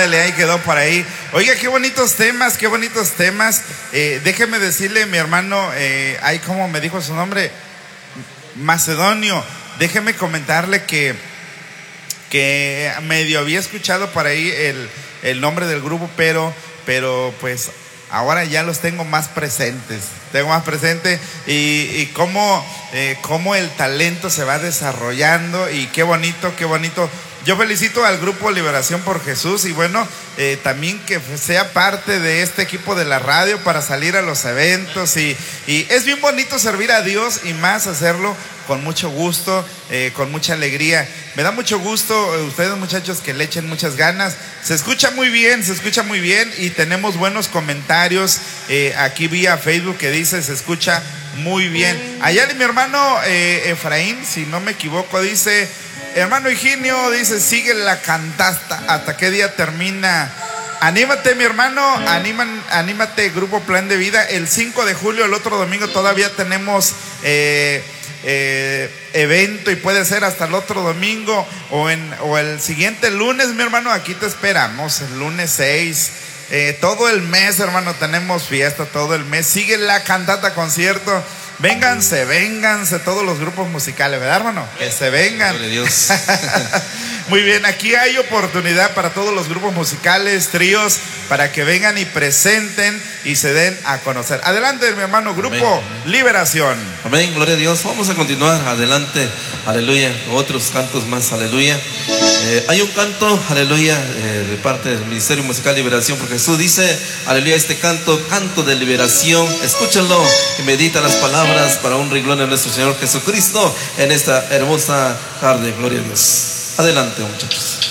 Ándale, ahí quedó por ahí. Oiga, qué bonitos temas, qué bonitos temas. Déjeme decirle, mi hermano, ahí como me dijo su nombre, Macedonio. Déjeme comentarle que medio había escuchado por ahí el nombre del grupo, pero pues ahora ya los tengo más presentes. Y cómo el talento se va desarrollando y qué bonito, qué bonito. Yo felicito al grupo Liberación por Jesús y bueno, también que sea parte de este equipo de la radio para salir a los eventos y es bien bonito servir a Dios y más hacerlo con mucho gusto, con mucha alegría. Me da mucho gusto ustedes muchachos que le echen muchas ganas. Se escucha muy bien y tenemos buenos comentarios aquí vía Facebook que dice se escucha muy bien. Allá mi hermano Efraín, si no me equivoco, dice: hermano Higinio, dice, sigue la cantasta, ¿hasta qué día termina? Anímate, mi hermano, anímate, Grupo Plan de Vida. El 5 de julio, el otro domingo, todavía tenemos evento y puede ser hasta el otro domingo o el siguiente lunes, mi hermano. Aquí te esperamos, el lunes 6. Todo el mes, hermano, tenemos fiesta todo el mes. Sigue la cantata concierto. Vénganse todos los grupos musicales, ¿verdad, hermano? Que se vengan. Gloria a Dios. Muy bien, aquí hay oportunidad para todos los grupos musicales, tríos, para que vengan y presenten y se den a conocer. Adelante, mi hermano, Grupo Amén. Liberación. Amén, gloria a Dios. Vamos a continuar adelante, aleluya. Otros cantos más, aleluya. Hay un canto, aleluya, de parte del Ministerio Musical Liberación por Jesús. Dice, aleluya, este canto de liberación. Escúchenlo y medita las palabras para un renglón de nuestro Señor Jesucristo en esta hermosa tarde. Gloria a Dios. Adelante, muchachos.